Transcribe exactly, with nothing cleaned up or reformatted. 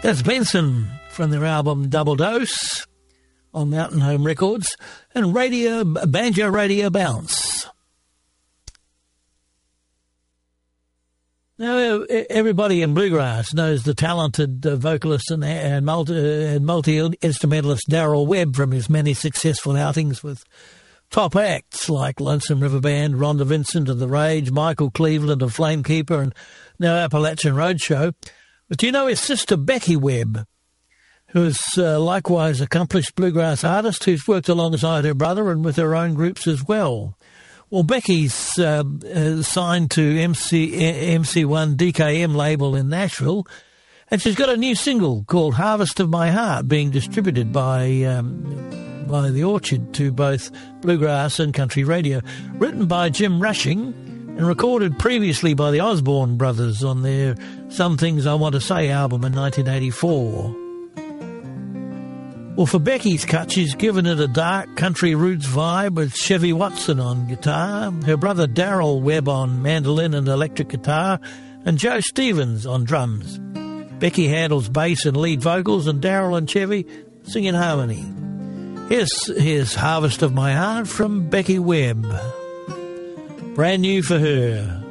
That's Benson from their album Double Dose on Mountain Home Records and Radio Banjo Radio Bounce. Now, everybody in bluegrass knows the talented uh, vocalist and, and multi, uh, multi-instrumentalist Darrell Webb from his many successful outings with top acts like Lonesome River Band, Rhonda Vincent of The Rage, Michael Cleveland of Flamekeeper, and now Appalachian Roadshow. But do you know his sister Becky Webb, who is uh, likewise accomplished bluegrass artist who's worked alongside her brother and with her own groups as well? Well, Becky's uh, uh, signed to M C, M C one D K M label in Nashville, and she's got a new single called Harvest of My Heart being distributed by um, by The Orchard to both bluegrass and country radio, written by Jim Rushing and recorded previously by the Osborne Brothers on their Some Things I Want to Say album in nineteen eighty-four. Well, for Becky's cut, she's given it a dark country roots vibe with Chevy Watson on guitar, her brother Darrell Webb on mandolin and electric guitar, and Joe Stevens on drums. Becky handles bass and lead vocals, and Darrell and Chevy sing in harmony. Here's, here's Harvest of My Heart from Becky Webb. Brand new for her.